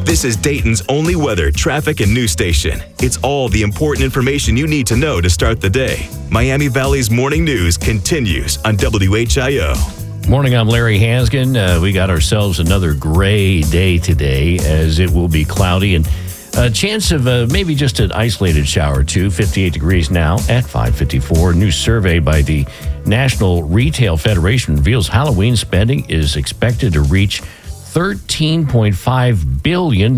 This is Dayton's only weather, traffic, and news station. It's all the important information you need to know to start the day. Miami Valley's morning news continues on WHIO. Morning, I'm Larry Hansgen. We got ourselves another gray day today as it will be cloudy and a chance of maybe just an isolated shower or two. 58 degrees now at 5:54. New survey by the National Retail Federation reveals Halloween spending is expected to reach $13.5 billion.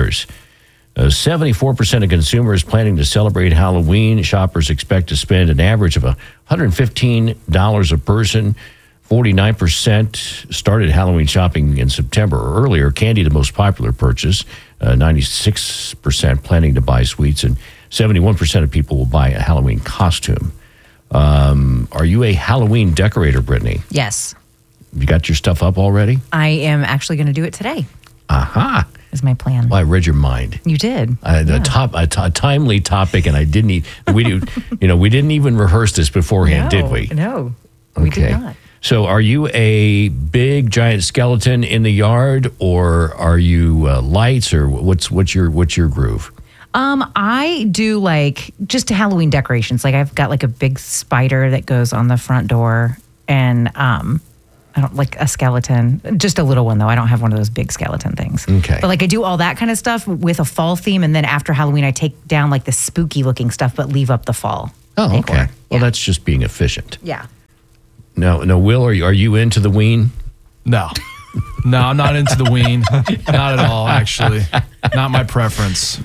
74% of consumers planning to celebrate Halloween. Shoppers expect to spend an average of $115 a person. 49% started Halloween shopping in September or earlier. Candy, the most popular purchase. 96% planning to buy sweets, and 71% of people will buy a Halloween costume. Are you a Halloween decorator, Brittany? Yes. You got your stuff up already? I am actually going to do it today. Aha. Is my plan. Well, I read your mind. You did. A timely topic, and I didn't. We didn't even rehearse this beforehand, did we? No, we did not. So, are you a big giant skeleton in the yard, or are you lights, or what's your groove? I do like just Halloween decorations. Like I've got like a big spider that goes on the front door, and I don't like a skeleton, just a little one though. I don't have one of those big skeleton things. Okay. But like I do all that kind of stuff with a fall theme, and then after Halloween I take down like the spooky looking stuff, but leave up the fall. Oh, decor. okay. Well, that's just being efficient. Yeah. No, Will, are you into the ween? No, I'm not into the ween. Not at all, actually. Not my preference.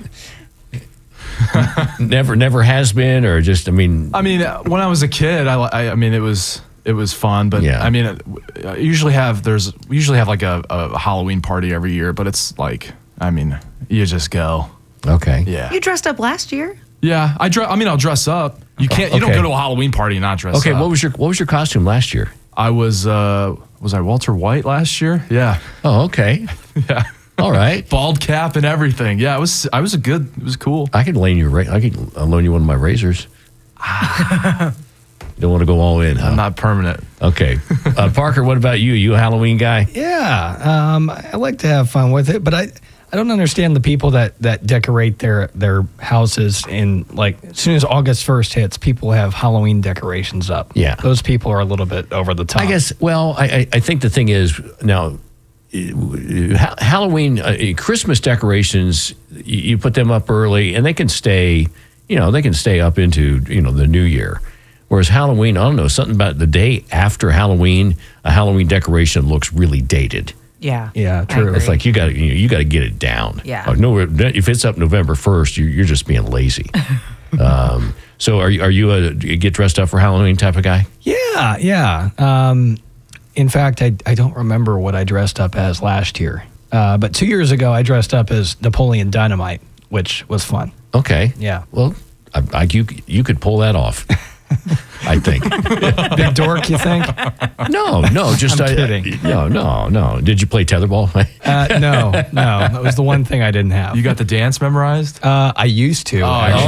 Never has been, or just, when I was a kid, it was fun, but yeah. we usually have like a Halloween party every year, but it's like, you just go. Okay. Yeah. You dressed up last year? Yeah, I'll dress up. You can't. You don't go to a Halloween party and not dress up. Okay, what was your costume last year? I was I Walter White last year? Yeah. Oh, okay. Yeah. All right. Bald cap and everything. Yeah, it was cool. I could loan you one of my razors. You don't want to go all in, huh? I'm not permanent. Okay. Parker, what about you? You a Halloween guy? Yeah. I like to have fun with it, but I don't understand the people that decorate their houses in, like, as soon as August 1st hits, people have Halloween decorations up. Yeah. Those people are a little bit over the top. I guess, well, I think the thing is, now, Halloween, Christmas decorations, you put them up early, and they can stay up into, the new year. Whereas Halloween, I don't know, something about the day after Halloween, a Halloween decoration looks really dated. Yeah. Yeah, true. It's like you got to get it down. Yeah. No, if it's up November 1st, you're just being lazy. So are you a get dressed up for Halloween type of guy? Yeah. In fact, I don't remember what I dressed up as last year. But 2 years ago, I dressed up as Napoleon Dynamite, which was fun. Okay. Yeah. Well, you could pull that off. I think. Big dork, you think? No, just I'm kidding. No. Did you play tetherball? No. That was the one thing I didn't have. You got the dance memorized? I used to.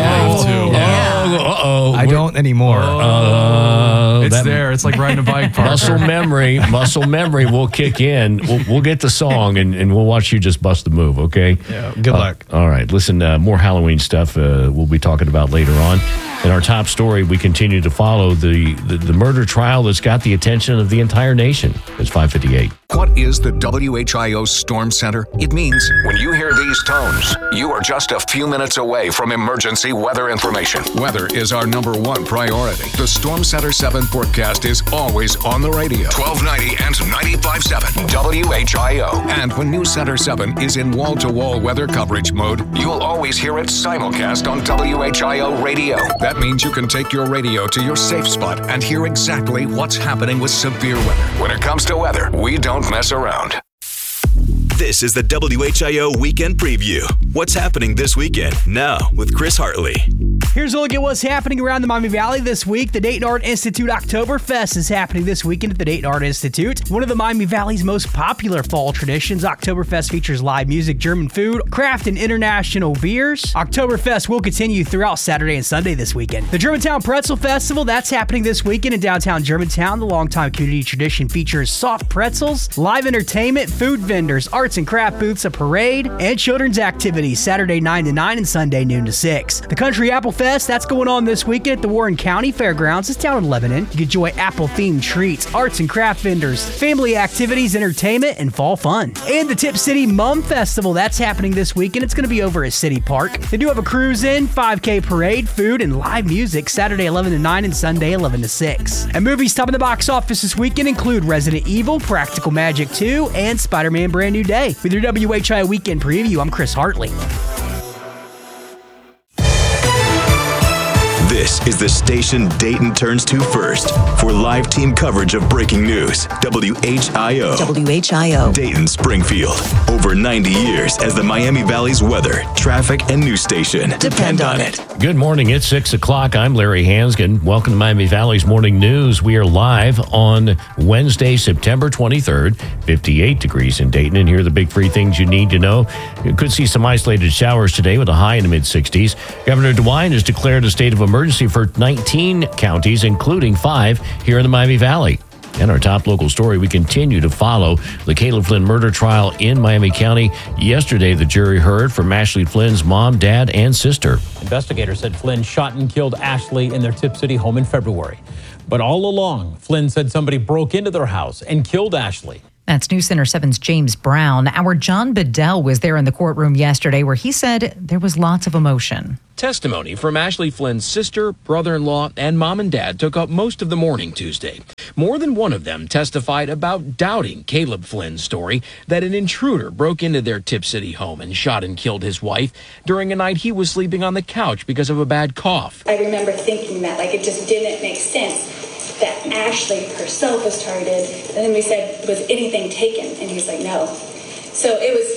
I don't anymore. It's there. It's like riding a bike, Parker. Muscle memory will kick in. We'll get the song and we'll watch you just bust the move, okay? Yeah, good luck. All right, listen, more Halloween stuff we'll be talking about later on. In our top story, we continue to follow the murder trial that's got the attention of the entire nation. It's 5:58. What is the WHIO Storm Center? It means when you hear these tones, you are just a few minutes away from emergency weather information. Weather is our number one priority. The Storm Center 7 forecast is always on the radio. 1290 and 95.7 WHIO. And when News Center 7 is in wall-to-wall weather coverage mode, you'll always hear it simulcast on WHIO radio. That means you can take your radio to your safe spot and hear exactly what's happening with severe weather. When it comes to weather, we don't mess around. This is the WHIO Weekend Preview. What's happening this weekend? Now with Chris Hartley. Here's a look at what's happening around the Miami Valley this week. The Dayton Art Institute Oktoberfest is happening this weekend at the Dayton Art Institute. One of the Miami Valley's most popular fall traditions, Oktoberfest features live music, German food, craft, and international beers. Oktoberfest will continue throughout Saturday and Sunday this weekend. The Germantown Pretzel Festival, that's happening this weekend in downtown Germantown. The longtime community tradition features soft pretzels, live entertainment, food vendors, arts and craft booths, a parade, and children's activities Saturday 9 to 9 and Sunday noon to 6. The Country Apple Fest, that's going on this weekend at the Warren County Fairgrounds. It's down in Lebanon. You can enjoy apple-themed treats, arts and craft vendors, family activities, entertainment, and fall fun. And the Tip City Mum Festival, that's happening this weekend. It's going to be over at City Park. They do have a cruise-in, 5K parade, food, and live music Saturday 11 to 9 and Sunday 11 to 6. And movies topping the box office this weekend include Resident Evil, Practical Magic 2, and Spider-Man Brand New Day. With your WHI Weekend Preview, I'm Chris Hartley. This is the station Dayton turns to first for live team coverage of breaking news. WHIO. WHIO. Dayton, Springfield. Over 90 years as the Miami Valley's weather, traffic, and news station. Depend on it. Good morning. It's 6 o'clock. I'm Larry Hansgen. Welcome to Miami Valley's Morning News. We are live on Wednesday, September 23rd, 58 degrees in Dayton. And here are the big three things you need to know. You could see some isolated showers today with a high in the mid-60s. Governor DeWine has declared a state of emergency for 19 counties, including 5 here in the Miami Valley. And our top local story, we continue to follow the Caleb Flynn murder trial in Miami County. Yesterday, the jury heard from Ashley Flynn's mom, dad, and sister. Investigators said Flynn shot and killed Ashley in their Tip City home in February. But all along, Flynn said somebody broke into their house and killed Ashley. That's News Center 7's James Brown. Our John Bedell was there in the courtroom yesterday where he said there was lots of emotion. Testimony from Ashley Flynn's sister, brother-in-law, and mom and dad took up most of the morning Tuesday. More than one of them testified about doubting Caleb Flynn's story that an intruder broke into their Tip City home and shot and killed his wife during a night he was sleeping on the couch because of a bad cough. I remember thinking that, it just didn't make sense that Ashley herself was targeted. And then we said, was anything taken? And he's like, no. So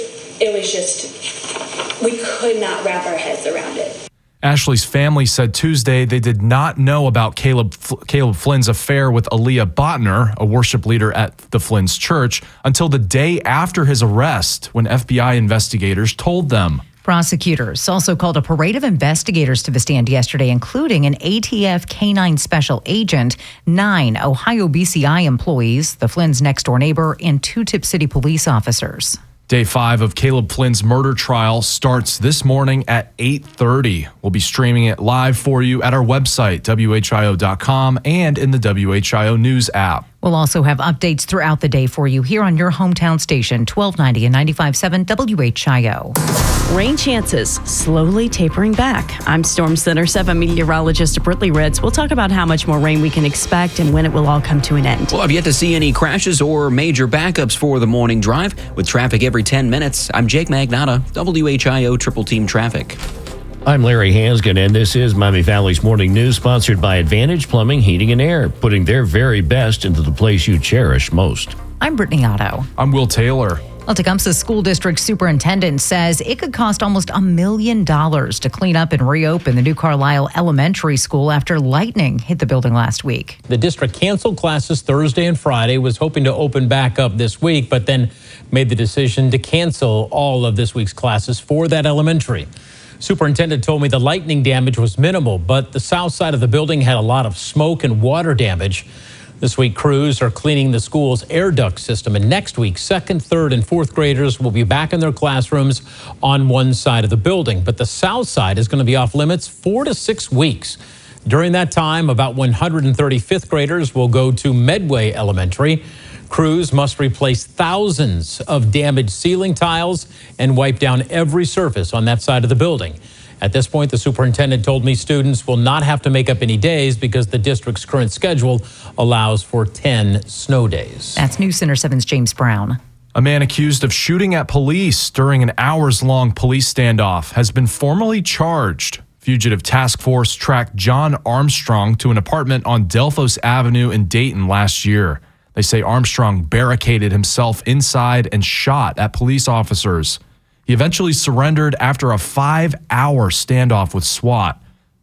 it was just, we could not wrap our heads around it. Ashley's family said Tuesday they did not know about Caleb Flynn's affair with Aaliyah Botner, a worship leader at the Flynn's church, until the day after his arrest when FBI investigators told them. Prosecutors also called a parade of investigators to the stand yesterday, including an ATF K-9 special agent, 9 Ohio BCI employees, the Flynn's next-door neighbor, and 2 Tip City police officers. Day 5 of Caleb Flynn's murder trial starts this morning at 8:30. We'll be streaming it live for you at our website, WHIO.com, and in the WHIO News app. We'll also have updates throughout the day for you here on your hometown station, 1290 and 95.7 WHIO. Rain chances slowly tapering back. I'm Storm Center 7 meteorologist Brittany Ritz. We'll talk about how much more rain we can expect and when it will all come to an end. Well, I've yet to see any crashes or major backups for the morning drive. With traffic every 10 minutes, I'm Jake Magnotta, WHIO Triple Team Traffic. I'm Larry Hansgen, and this is Miami Valley's Morning News, sponsored by Advantage Plumbing, Heating, and Air, putting their very best into the place you cherish most. I'm Brittany Otto. I'm Will Taylor. Well, Tecumseh School District Superintendent says it could cost almost $1 million to clean up and reopen the new Carlisle Elementary School after lightning hit the building last week. The district canceled classes Thursday and Friday, was hoping to open back up this week, but then made the decision to cancel all of this week's classes for that elementary. Superintendent told me the lightning damage was minimal, but the south side of the building had a lot of smoke and water damage. This week, crews are cleaning the school's air duct system, and next week, 2nd, 3rd, and 4th graders will be back in their classrooms on one side of the building. But the south side is going to be off limits 4 to 6 weeks. During that time, about 130 5th graders will go to Medway Elementary. Crews must replace thousands of damaged ceiling tiles and wipe down every surface on that side of the building. At this point, the superintendent told me students will not have to make up any days because the district's current schedule allows for 10 snow days. That's News Center 7's James Brown. A man accused of shooting at police during an hours-long police standoff has been formally charged. Fugitive Task Force tracked John Armstrong to an apartment on Delphos Avenue in Dayton last year. They say Armstrong barricaded himself inside and shot at police officers. He eventually surrendered after a 5-hour standoff with SWAT.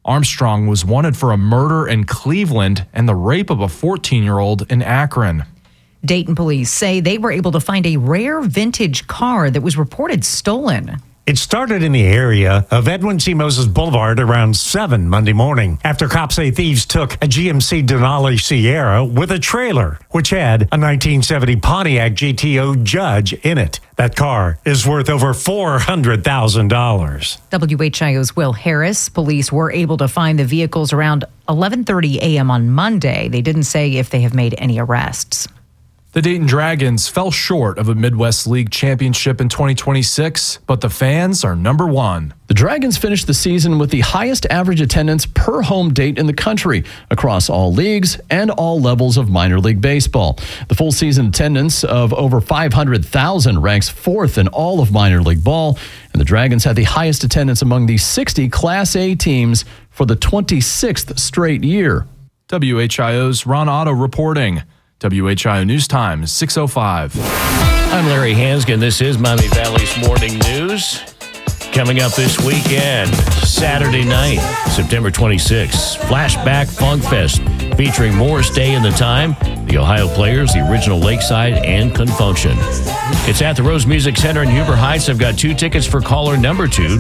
Armstrong was wanted for a murder in Cleveland and the rape of a 14-year-old in Akron. Dayton police say they were able to find a rare vintage car that was reported stolen. It started in the area of Edwin C. Moses Boulevard around 7 Monday morning after cops say thieves took a GMC Denali Sierra with a trailer, which had a 1970 Pontiac GTO Judge in it. That car is worth over $400,000. WHIO's Will Harris. Police were able to find the vehicles around 11:30 a.m. on Monday. They didn't say if they have made any arrests. The Dayton Dragons fell short of a Midwest League championship in 2026, but the fans are number one. The Dragons finished the season with the highest average attendance per home date in the country across all leagues and all levels of minor league baseball. The full season attendance of over 500,000 ranks fourth in all of minor league ball, and the Dragons had the highest attendance among the 60 Class A teams for the 26th straight year. WHIO's Ron Otto reporting. WHIO News Time, 6:05. I'm Larry Hansgen. This is Miami Valley's Morning News. Coming up this weekend, Saturday night, September 26th, Flashback Funk Fest, featuring Morris Day and the Time, the Ohio Players, the Original Lakeside, and Confunction. It's at the Rose Music Center in Huber Heights. I've got 2 tickets for caller number 2,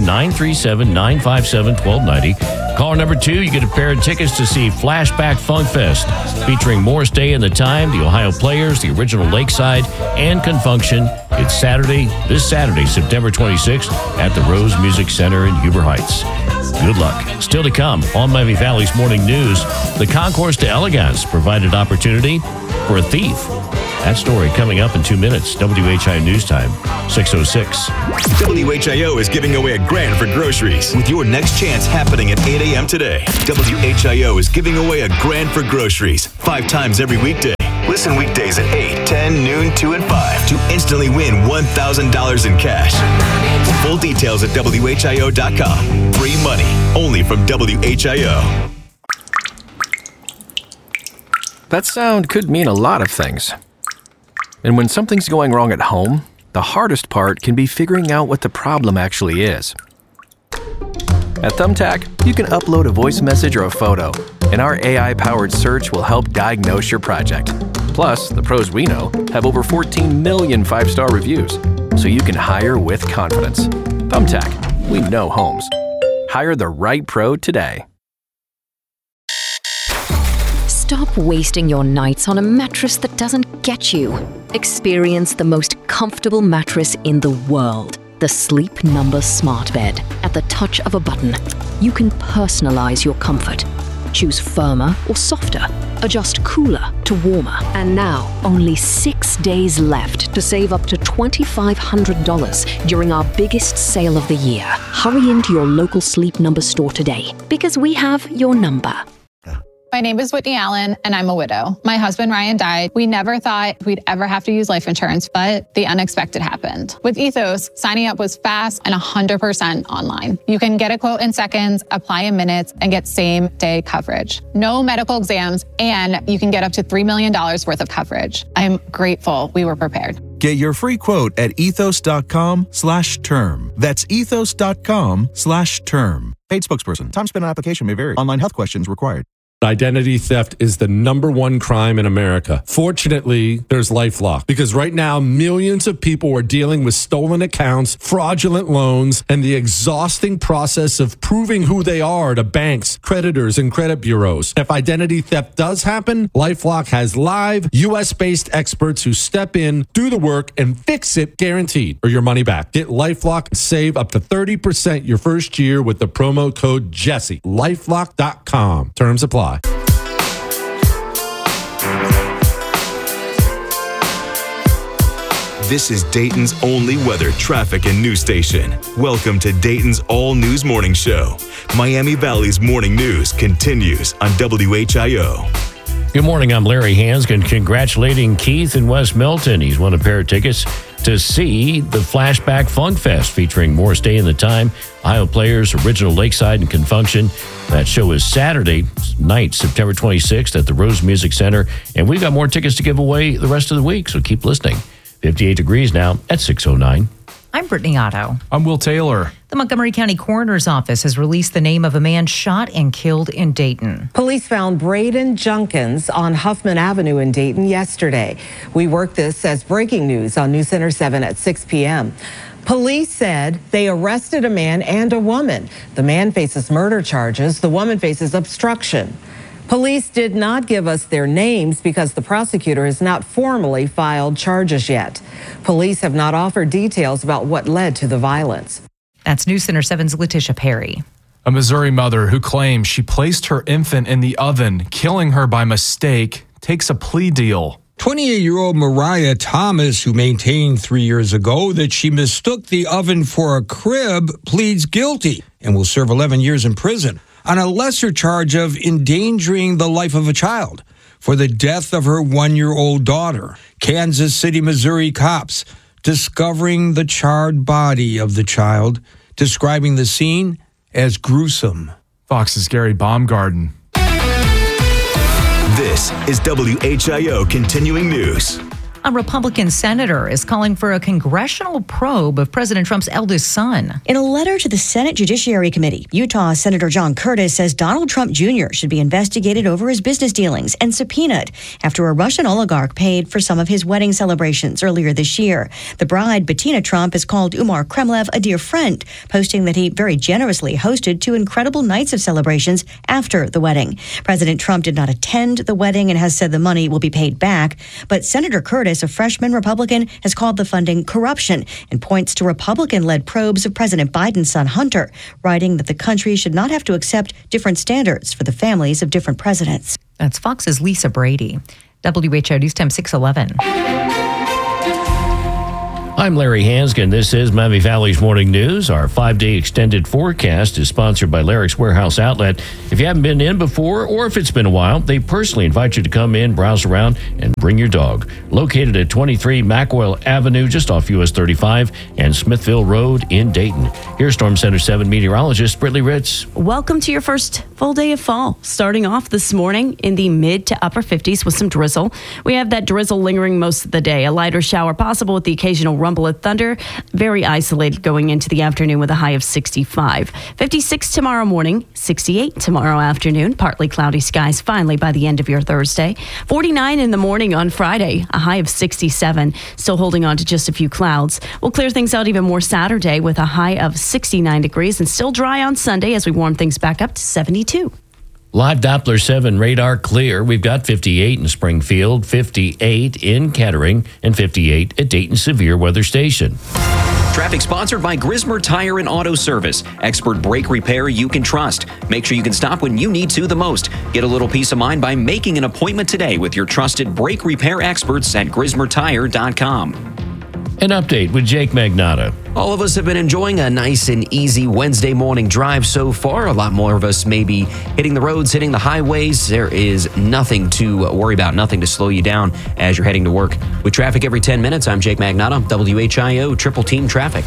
937-957-1290. Caller number 2, you get a pair of tickets to see Flashback Funk Fest, featuring Morris Day and the Time, the Ohio Players, the Original Lakeside, and Confunction. It's this Saturday, September 26th, at the Rose Music Center in Huber Heights. Good luck. Still to come on Miami Valley's Morning News, the Concourse de Elegance provided opportunity for a thief. That story coming up in 2 minutes. WHIO News Time, 6:06. WHIO is giving away $1,000 for groceries with your next chance happening at 8 a.m. today. WHIO is giving away $1,000 for groceries 5 times every weekday. Listen weekdays at 8, 10, noon, 2, and 5 to instantly win $1,000 in cash. Full details at WHIO.com. Free money only from WHIO. That sound could mean a lot of things. And when something's going wrong at home, the hardest part can be figuring out what the problem actually is. At Thumbtack, you can upload a voice message or a photo, and our AI-powered search will help diagnose your project. Plus, the pros we know have over 14 million 5-star reviews, so you can hire with confidence. Thumbtack, we know homes. Hire the right pro today. Stop wasting your nights on a mattress that doesn't get you. Experience the most comfortable mattress in the world. The Sleep Number Smart Bed. At the touch of a button, you can personalize your comfort. Choose firmer or softer. Adjust cooler to warmer. And now, only 6 days left to save up to $2,500 during our biggest sale of the year. Hurry into your local Sleep Number store today, because we have your number. My name is Whitney Allen, and I'm a widow. My husband, Ryan, died. We never thought we'd ever have to use life insurance, but the unexpected happened. With Ethos, signing up was fast and 100% online. You can get a quote in seconds, apply in minutes, and get same-day coverage. No medical exams, and you can get up to $3 million worth of coverage. I'm grateful we were prepared. Get your free quote at ethos.com/term. That's ethos.com/term. Paid spokesperson. Time spent on application may vary. Online health questions required. Identity theft is the #1 crime in America. Fortunately, there's LifeLock, because right now millions of people are dealing with stolen accounts, fraudulent loans, and the exhausting process of proving who they are to banks, creditors, and credit bureaus. If identity theft does happen, LifeLock has live US-based experts who step in, do the work, and fix it guaranteed, or your money back. Get LifeLock and save up to 30% your first year with the promo code Jesse. LifeLock.com. Terms apply. This is Dayton's only weather, traffic, and news station. Welcome to Dayton's All News Morning Show. Miami Valley's Morning News continues on WHIO. Good morning, I'm Larry Hansgen, congratulating Keith in West Milton. He's won a pair of tickets to see the Flashback Funk Fest featuring Morris Day and the Time, Ohio Players, Original Lakeside, and Confunction. That show is Saturday night, September 26th at the Rose Music Center. And we've got more tickets to give away the rest of the week, so keep listening. 58 degrees now at 6:09. I'm Brittany Otto. I'm Will Taylor. The Montgomery County Coroner's Office has released the name of a man shot and killed in Dayton. Police found Braden Junkins on Huffman Avenue in Dayton yesterday. We worked this as breaking news on News Center 7 at 6 p.m. Police said they arrested a man and a woman. The man faces murder charges. The woman faces obstruction. Police did not give us their names because the prosecutor has not formally filed charges yet. Police have not offered details about what led to the violence. That's News Center 7's Letitia Perry. A Missouri mother who claims she placed her infant in the oven, killing her by mistake, takes a plea deal. 28-year-old Mariah Thomas, who maintained 3 years ago that she mistook the oven for a crib, pleads guilty and will serve 11 years in prison on a lesser charge of endangering the life of a child for the death of her 1-year-old daughter. Kansas City, Missouri cops discovering the charred body of the child, describing the scene as gruesome. Fox's Gary Baumgarten. This is WHIO Continuing News. A Republican senator is calling for a congressional probe of President Trump's eldest son. In a letter to the Senate Judiciary Committee, Utah Senator John Curtis says Donald Trump Jr. should be investigated over his business dealings and subpoenaed after a Russian oligarch paid for some of his wedding celebrations earlier this year. The bride, Bettina Trump, has called Umar Kremlev a dear friend, posting that he very generously hosted 2 incredible nights of celebrations after the wedding. President Trump did not attend the wedding and has said the money will be paid back, but Senator Curtis, a freshman Republican, has called the funding corruption and points to Republican-led probes of President Biden's son Hunter, writing that the country should not have to accept different standards for the families of different presidents. That's Fox's Lisa Brady. WHO News Time 611. I'm Larry Hanskin. This is Miami Valley's Morning News. Our 5-day extended forecast is sponsored by Larrick's Warehouse Outlet. If you haven't been in before, or if it's been a while, they personally invite you to come in, browse around, and bring your dog. Located at 23 Mackwell Avenue, just off US 35 and Smithville Road in Dayton. Here's Storm Center 7 meteorologist Brittany Ritz. Welcome to your first full day of fall. Starting off this morning in the mid to upper 50s with some drizzle. We have that drizzle lingering most of the day. A lighter shower possible with the occasional rumble of thunder. Very isolated going into the afternoon with a high of 65. 56 tomorrow morning, 68 tomorrow afternoon. Partly cloudy skies finally by the end of your Thursday. 49 in the morning on Friday, a high of 67. Still holding on to just a few clouds. We'll clear things out even more Saturday with a high of 69 degrees and still dry on Sunday as we warm things back up to 72. Live Doppler 7 radar clear. We've got 58 in Springfield, 58 in Kettering, and 58 at Dayton Severe Weather Station. Traffic sponsored by Grismer Tire and Auto Service. Expert brake repair you can trust. Make sure you can stop when you need to the most. Get a little peace of mind by making an appointment today with your trusted brake repair experts at GrismerTire.com. An update with Jake Magnotta. All of us have been enjoying a nice and easy Wednesday morning drive so far. A lot more of us may be hitting the roads, hitting the highways. There is nothing to worry about, nothing to slow you down as you're heading to work. With traffic every 10 minutes, I'm Jake Magnotta, WHIO Triple Team Traffic.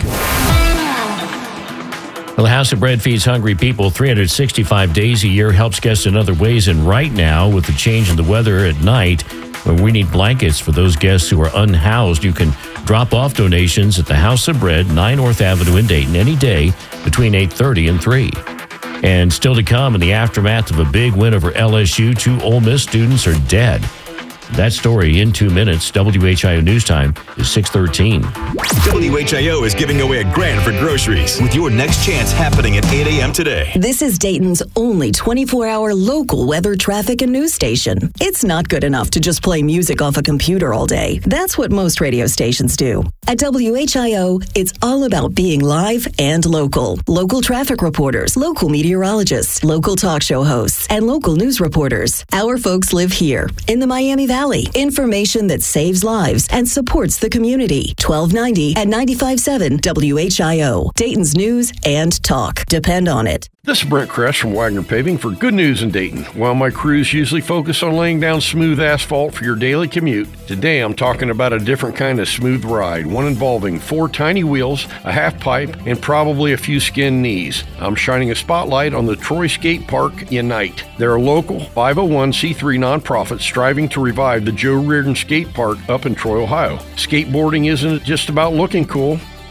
Well, the House of Bread feeds hungry people 365 days a year, helps guests in other ways. And right now, with the change in the weather at night, when we need blankets for those guests who are unhoused, you can drop off donations at the House of Bread, 9 North Avenue in Dayton, any day between 8:30 and 3. And still to come, in the aftermath of a big win over LSU, 2 Ole Miss students are dead. That story in 2 minutes. WHIO News Time is 6:13. WHIO is giving away $1,000 for groceries with your next chance happening at 8 a.m. today. This is Dayton's only 24-hour local weather, traffic, and news station. It's not good enough to just play music off a computer all day. That's what most radio stations do. At WHIO, it's all about being live and local. Local traffic reporters, local meteorologists, local talk show hosts, and local news reporters. Our folks live here in the Miami Valley. Information that saves lives and supports the community. 1290 at 95.7 WHIO. Dayton's news and talk. Depend on it. This is Brent Kress from Wagner Paving for good news in Dayton. While my crews usually focus on laying down smooth asphalt for your daily commute, today I'm talking about a different kind of smooth ride, one involving 4 tiny wheels, a half pipe, and probably a few skinned knees. I'm shining a spotlight on the Troy Skate Park Unite. They're a local 501c3 nonprofit striving to revive the Joe Reardon Skate Park up in Troy, Ohio. Skateboarding isn't just about looking cool.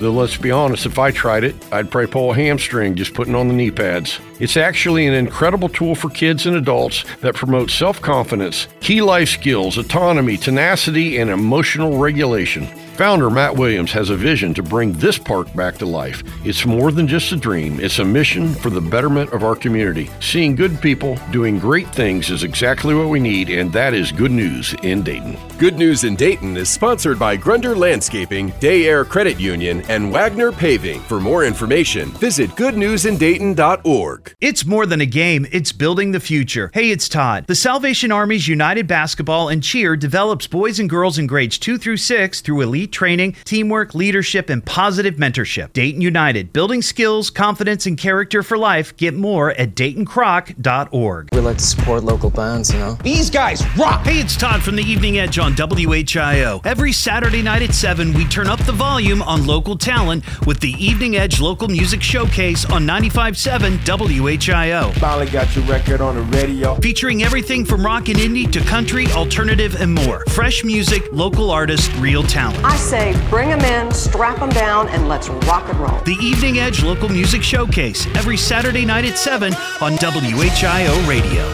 Though let's be honest, if I tried it, I'd probably pull a hamstring just putting on the knee pads. It's actually an incredible tool for kids and adults that promotes self-confidence, key life skills, autonomy, tenacity, and emotional regulation. Founder Matt Williams has a vision to bring this park back to life. It's more than just a dream. It's a mission for the betterment of our community. Seeing good people doing great things is exactly what we need, and that is good news in Dayton. Good News in Dayton is sponsored by Grunder Landscaping, Day Air Credit Union, and Wagner Paving. For more information, visit goodnewsindayton.org. It's more than a game, it's building the future. Hey, it's Todd. The Salvation Army's United Basketball and Cheer develops boys and girls in grades 2 through 6 through elite training, teamwork, leadership, and positive mentorship. Dayton United, building skills, confidence, and character for life. Get more at DaytonCroc.org. We like to support local bands, you know. These guys rock! Hey, it's Todd from the Evening Edge on WHIO. Every Saturday night at 7, we turn up the volume on local talent with the Evening Edge Local Music Showcase on 95.7 WHIO. Finally got your record on the radio. Featuring everything from rock and indie to country, alternative, and more. Fresh music, local artists, real talent. I say bring them in, strap them down, and let's rock and roll. The Evening Edge Local Music Showcase, every Saturday night at 7 on WHIO Radio.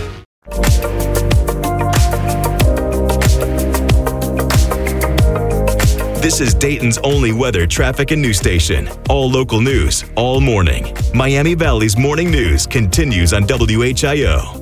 This is Dayton's only weather, traffic, and news station. All local news, all morning. Miami Valley's morning news continues on WHIO.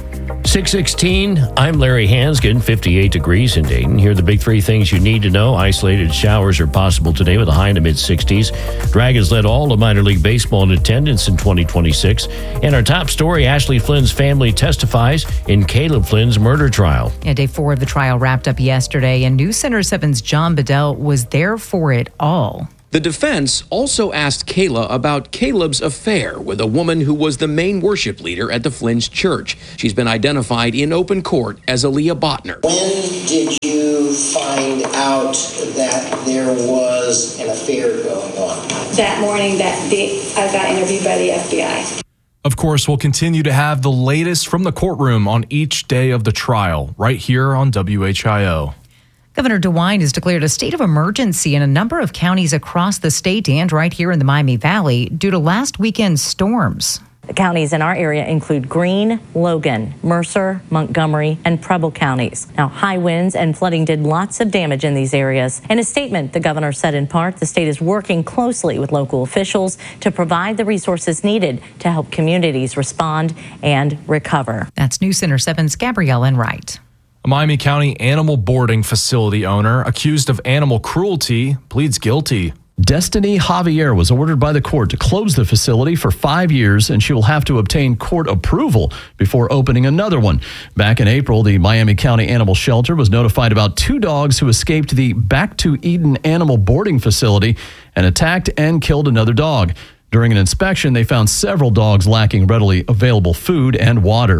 6:16, I'm Larry Hansgen, 58 degrees in Dayton. Here are the big three things you need to know. Isolated showers are possible today with a high in the mid-60s. Dragons led all of minor league baseball in attendance in 2026. And our top story, Ashley Flynn's family testifies in Caleb Flynn's murder trial. Yeah, day 4 of the trial wrapped up yesterday, and News Center 7's John Bedell was there for it all. The defense also asked Kayla about Caleb's affair with a woman who was the main worship leader at the Flynn's church. She's been identified in open court as Aaliyah Botner. When did you find out that there was an affair going on? That morning, I got interviewed by the FBI. Of course, we'll continue to have the latest from the courtroom on each day of the trial right here on WHIO. Governor DeWine has declared a state of emergency in a number of counties across the state and right here in the Miami Valley due to last weekend's storms. The counties in our area include Greene, Logan, Mercer, Montgomery, and Preble counties. Now, high winds and flooding did lots of damage in these areas. In a statement, the governor said in part the state is working closely with local officials to provide the resources needed to help communities respond and recover. That's News Center 7's Gabrielle Enright. A Miami County animal boarding facility owner accused of animal cruelty pleads guilty. Destiny Javier was ordered by the court to close the facility for 5 years, and she will have to obtain court approval before opening another one. Back in April, the Miami County Animal Shelter was notified about 2 dogs who escaped the Back to Eden animal boarding facility and attacked and killed another dog. During an inspection, they found several dogs lacking readily available food and water.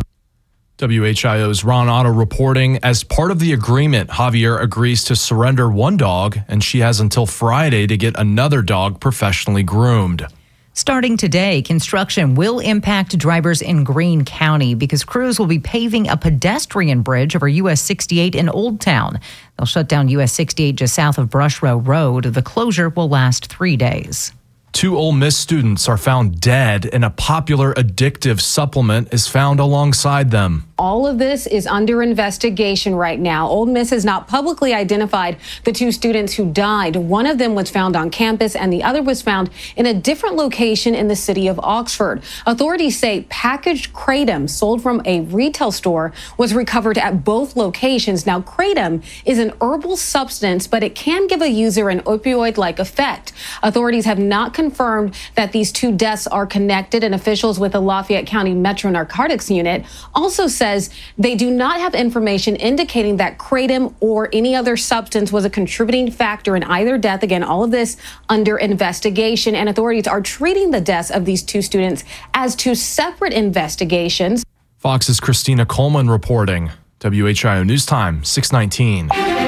WHIO's Ron Otto reporting, as part of the agreement, Javier agrees to surrender 1 dog, and she has until Friday to get another dog professionally groomed. Starting today, construction will impact drivers in Greene County because crews will be paving a pedestrian bridge over US 68 in Old Town. They'll shut down US 68 just south of Brush Row Road. The closure will last 3 days. 2 Ole Miss students are found dead, and a popular addictive supplement is found alongside them. All of this is under investigation right now. Ole Miss has not publicly identified the 2 students who died. One of them was found on campus and the other was found in a different location in the city of Oxford. Authorities say packaged kratom sold from a retail store was recovered at both locations. Now, kratom is an herbal substance, but it can give a user an opioid-like effect. Authorities have not confirmed that these 2 deaths are connected, and officials with the Lafayette County Metro Narcotics Unit also says they do not have information indicating that kratom or any other substance was a contributing factor in either death. Again, all of this under investigation, and authorities are treating the deaths of these 2 students as 2 separate investigations. Fox's Christina Coleman reporting. WHIO News Time, 6:19.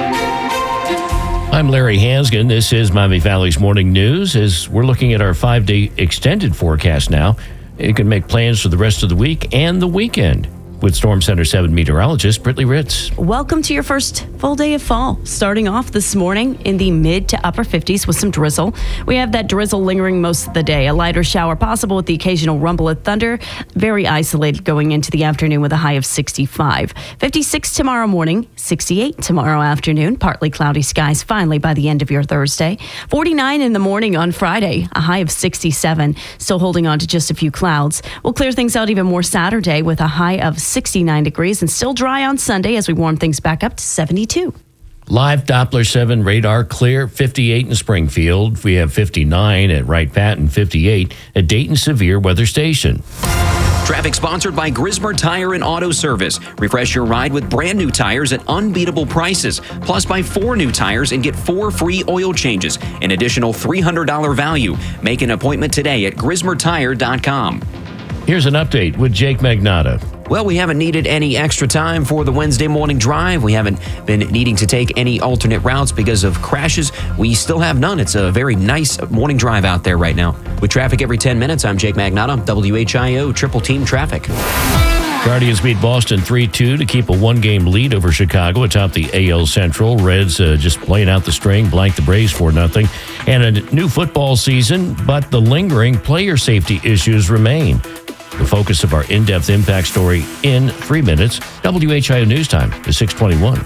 I'm Larry Hansgen. This is Miami Valley's Morning News. As we're looking at our 5-day extended forecast now, you can make plans for the rest of the week and the weekend. With Storm Center 7 meteorologist Brittany Ritz. Welcome to your first full day of fall. Starting off this morning in the mid to upper 50s with some drizzle. We have that drizzle lingering most of the day. A lighter shower possible with the occasional rumble of thunder. Very isolated going into the afternoon with a high of 65. 56 tomorrow morning, 68 tomorrow afternoon. Partly cloudy skies finally by the end of your Thursday. 49 in the morning on Friday, a high of 67. Still holding on to just a few clouds. We'll clear things out even more Saturday with a high of 69 degrees and still dry on Sunday as we warm things back up to 72. Live Doppler 7 radar clear, 58 in Springfield. We have 59 at Wright Patton, 58 at Dayton Severe Weather Station. Traffic sponsored by Grismer Tire and Auto Service. Refresh your ride with brand new tires at unbeatable prices. Plus, buy 4 new tires and get 4 free oil changes. An additional $300 value. Make an appointment today at GrismerTire.com. Here's an update with Jake Magnotta. Well, we haven't needed any extra time for the Wednesday morning drive. We haven't been needing to take any alternate routes because of crashes. We still have none. It's a very nice morning drive out there right now. With traffic every 10 minutes, I'm Jake Magnotta, WHIO Triple Team Traffic. Guardians beat Boston 3-2 to keep a one-game lead over Chicago atop the AL Central. Reds just playing out the string, blanked the Braves 4-0. And a new football season, but the lingering player safety issues remain. The focus of our in-depth impact story in 3 minutes. WHIO News Time is 6:21.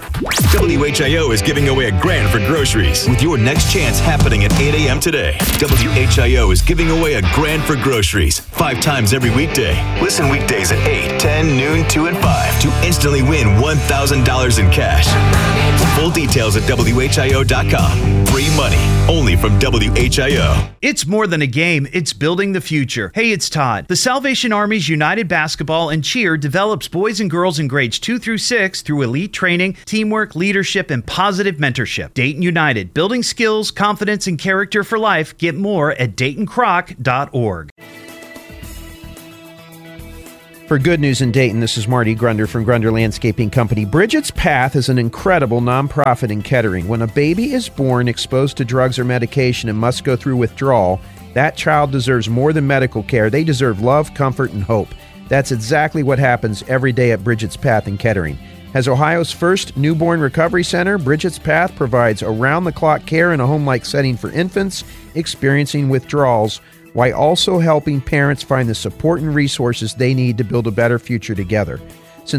WHIO is giving away $1,000 for groceries with your next chance happening at 8 a.m. today. WHIO is giving away $1,000 for groceries 5 times every weekday. Listen weekdays at 8, 10, noon, 2, and 5 to instantly win $1,000 in cash. Full details at WHIO.com. Free money only from WHIO. It's more than a game, it's building the future. Hey, it's Todd. The Salvation Army's United Basketball and Cheer develops boys and girls in grades 2 through 6 through elite training, teamwork, leadership, and positive mentorship. Dayton United, building skills, confidence, and character for life. Get more at DaytonCroc.org. For Good News in Dayton, this is Marty Grunder from Grunder Landscaping Company. Bridget's Path is an incredible nonprofit in Kettering. When a baby is born exposed to drugs or medication and must go through withdrawal, that child deserves more than medical care. They deserve love, comfort, and hope. That's exactly what happens every day at Bridget's Path in Kettering. As Ohio's first newborn recovery center, Bridget's Path provides around-the-clock care in a home-like setting for infants experiencing withdrawals, while also helping parents find the support and resources they need to build a better future together.